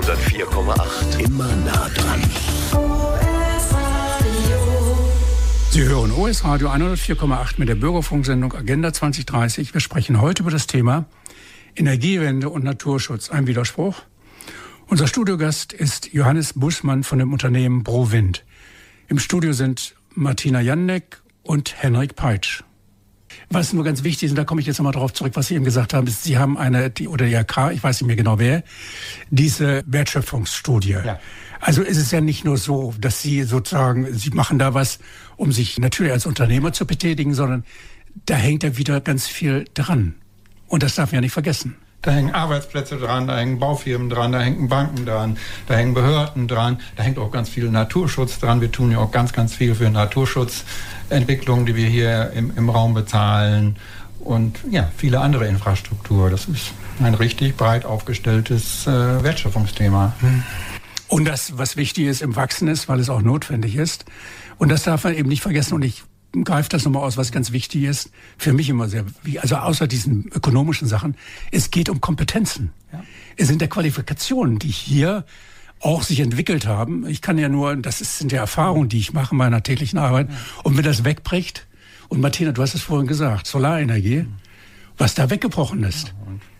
104,8. Immer nah dran. Sie hören OS Radio 104,8 mit der Bürgerfunksendung Agenda 2030. Wir sprechen heute über das Thema Energiewende und Naturschutz. Ein Widerspruch. Unser Studiogast ist Johannes Bussmann von dem Unternehmen Prowind. Im Studio sind Martina Jannek und Henrik Peitsch. Was nur ganz wichtig ist, und da komme ich jetzt nochmal darauf zurück, was Sie eben gesagt haben, ist, Sie haben die IHK, ich weiß nicht mehr genau wer, diese Wertschöpfungsstudie. Ja. Also ist es ja nicht nur so, dass Sie sozusagen, Sie machen da was, um sich natürlich als Unternehmer zu betätigen, sondern da hängt ja wieder ganz viel dran. Und das darf man ja nicht vergessen. Da hängen Arbeitsplätze dran, da hängen Baufirmen dran, da hängen Banken dran, da hängen Behörden dran, da hängt auch ganz viel Naturschutz dran. Wir tun ja auch ganz, ganz viel für Naturschutzentwicklungen, die wir hier im Raum bezahlen und ja, viele andere Infrastruktur. Das ist ein richtig breit aufgestelltes Wertschöpfungsthema. Und das, was wichtig ist, im Wachsen ist, weil es auch notwendig ist. Und das darf man eben nicht vergessen. Und ich greife das nochmal aus, was ganz wichtig ist. Für mich immer sehr, also außer diesen ökonomischen Sachen, es geht um Kompetenzen. Ja. Es sind der Qualifikationen, die hier auch sich entwickelt haben. Ich kann ja nur, sind ja Erfahrungen, die ich mache in meiner täglichen Arbeit. Ja. Und wenn das wegbricht, und Martina, du hast es vorhin gesagt, Solarenergie, was da weggebrochen ist.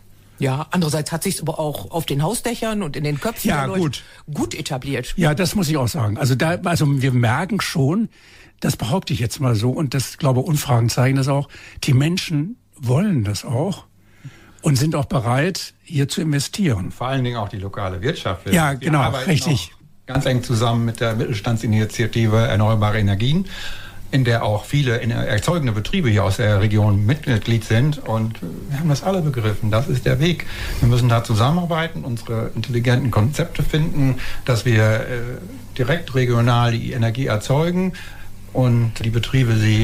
Ja, andererseits hat sich's aber auch auf den Hausdächern und in den Köpfen der Leute gut etabliert. Ja, das muss ich auch sagen. Also wir merken schon, das behaupte ich jetzt mal so, und das, glaube ich, Umfragen zeigen das auch, die Menschen wollen das auch und sind auch bereit, hier zu investieren. Vor allen Dingen auch die lokale Wirtschaft. Ja, genau, richtig. Ganz eng zusammen mit der Mittelstandsinitiative Erneuerbare Energien, in der auch viele erzeugende Betriebe hier aus der Region Mitglied sind. Und wir haben das alle begriffen. Das ist der Weg. Wir müssen da zusammenarbeiten, unsere intelligenten Konzepte finden, dass wir direkt regional die Energie erzeugen und die Betriebe sie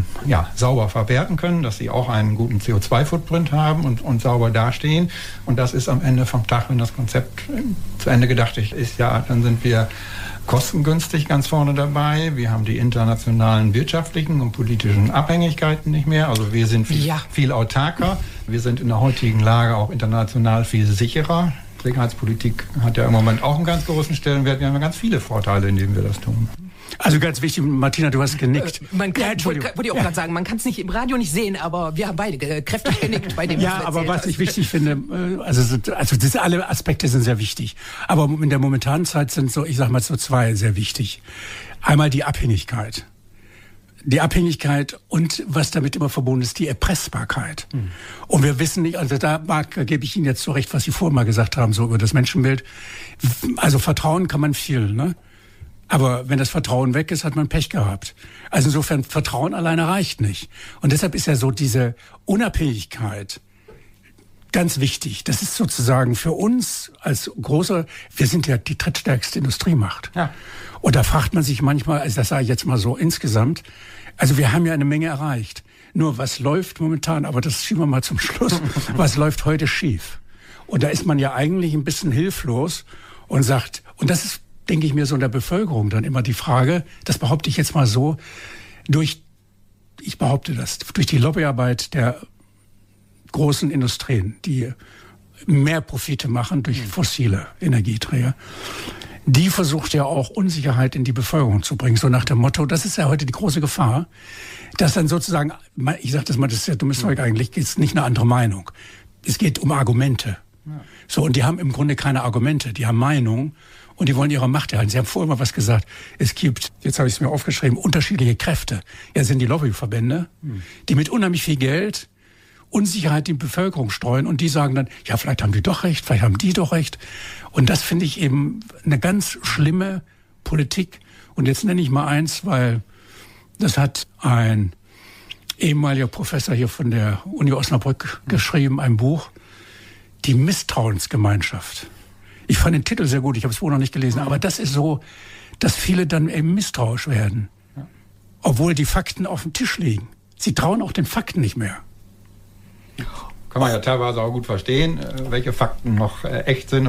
sauber verwerten können, dass sie auch einen guten CO2-Footprint haben und sauber dastehen. Und das ist am Ende vom Tag, wenn das Konzept zu Ende gedacht ist, ja, dann sind wir kostengünstig ganz vorne dabei. Wir haben die internationalen wirtschaftlichen und politischen Abhängigkeiten nicht mehr. Also wir sind viel autarker. Wir sind in der heutigen Lage auch international viel sicherer. Sicherheitspolitik hat ja im Moment auch einen ganz großen Stellenwert. Wir haben ja ganz viele Vorteile, indem wir das tun. Also ganz wichtig, Martina, du hast genickt. Wollte ich auch gerade sagen, man kann es nicht im Radio nicht sehen, aber wir haben beide kräftig genickt bei dem. Ja, aber was ich wichtig finde, also alle Aspekte sind sehr wichtig. Aber in der momentanen Zeit sind so, ich sag mal so zwei sehr wichtig. Einmal die Abhängigkeit. Die Abhängigkeit und was damit immer verbunden ist, die Erpressbarkeit. Und wir wissen nicht, also da gebe ich Ihnen jetzt so recht, was Sie vorhin mal gesagt haben, so über das Menschenbild. Also Vertrauen kann man viel, ne? Aber wenn das Vertrauen weg ist, hat man Pech gehabt. Also insofern, Vertrauen alleine reicht nicht. Und deshalb ist ja so diese Unabhängigkeit ganz wichtig. Das ist sozusagen für uns als wir sind ja die drittstärkste Industriemacht. Ja. Und da fragt man sich manchmal, also das sage ich jetzt mal so insgesamt, also wir haben ja eine Menge erreicht. Nur was läuft momentan, aber das schieben wir mal zum Schluss, was läuft heute schief? Und da ist man ja eigentlich ein bisschen hilflos und sagt, und das ist, denke ich mir, so in der Bevölkerung dann immer die Frage, das behaupte ich jetzt mal so, durch die Lobbyarbeit der großen Industrien, die mehr Profite machen durch fossile Energieträger, die versucht ja auch Unsicherheit in die Bevölkerung zu bringen, so nach dem Motto, das ist ja heute die große Gefahr, dass dann sozusagen, ich sage das mal, das ist ja dummes Zeug eigentlich, ist nicht eine andere Meinung. Es geht um Argumente. Ja. So, und die haben im Grunde keine Argumente, die haben Meinungen. Und die wollen ihre Macht erhalten. Sie haben vorhin mal was gesagt. Es gibt, jetzt habe ich es mir aufgeschrieben, unterschiedliche Kräfte. Ja, sind die Lobbyverbände, die mit unheimlich viel Geld Unsicherheit in die Bevölkerung streuen. Und die sagen dann, ja, vielleicht haben die doch recht, vielleicht haben die doch recht. Und das finde ich eben eine ganz schlimme Politik. Und jetzt nenne ich mal eins, weil das hat ein ehemaliger Professor hier von der Uni Osnabrück geschrieben, ein Buch, Die Misstrauensgemeinschaft. Ich fand den Titel sehr gut, ich habe es wohl noch nicht gelesen, aber das ist so, dass viele dann eben misstrauisch werden. Obwohl die Fakten auf dem Tisch liegen. Sie trauen auch den Fakten nicht mehr. Kann man ja teilweise auch gut verstehen, welche Fakten noch echt sind